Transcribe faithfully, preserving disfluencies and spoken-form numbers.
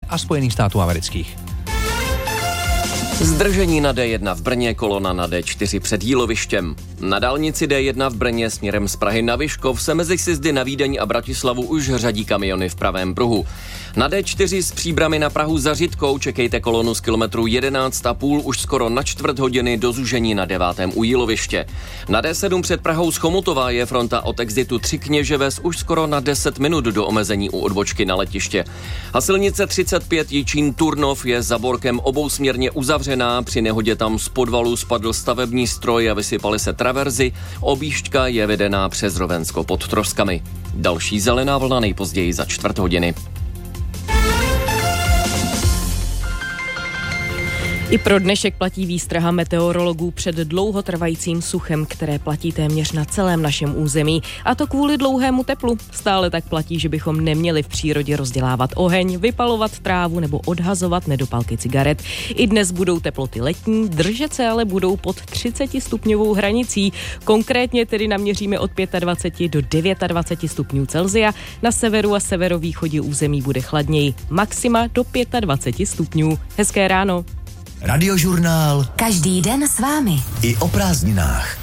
a Spojených států amerických. Zdržení na D jedna v Brně, kolona na D čtyři před Jílovištěm. Na dálnici D jedna v Brně směrem z Prahy na Vyškov se mezi sjezdy na Vídeň a Bratislavu už řadí kamiony v pravém pruhu. Na D čtyři z Příbrami na Prahu za Řitkou čekejte kolonu z kilometru jedenáct a půl už skoro na čtvrt hodiny do zúžení na devátém u Jíloviště. Na D sedm před Prahou z Chomutova je fronta od exitu Tři Kněževes už skoro na deset minut do omezení u odbočky na letiště. A silnice třicet pět Jičín Turnov je za Borkem obousměrně uzavřená, při nehodě tam z podvalu spadl stavební stroj a vysypaly se traverzy, objížďka je vedená přes Rovensko pod Troskami. Další zelená vlna nejpozději za čtvrt hodiny. I pro dnešek platí výstraha meteorologů před dlouhotrvajícím suchem, které platí téměř na celém našem území. A to kvůli dlouhému teplu. Stále tak platí, že bychom neměli v přírodě rozdělávat oheň, vypalovat trávu nebo odhazovat nedopalky cigaret. I dnes budou teploty letní, držet se ale budou pod třicetistupňovou hranicí. Konkrétně tedy naměříme od dvacet pět do dvacet devět stupňů Celsia. Na severu a severovýchodě území bude chladněji. Maxima do dvacet pět stupňů. Hezké ráno. Radiožurnál. Každý den s vámi. I o prázdninách.